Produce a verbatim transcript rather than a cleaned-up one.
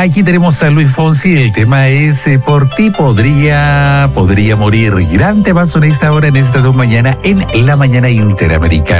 Aquí tenemos a Luis Fonsi, el tema es eh, Por ti podría, podría morir. Gran temazo en esta hora, en esta dos mañana, en la mañana interamericana.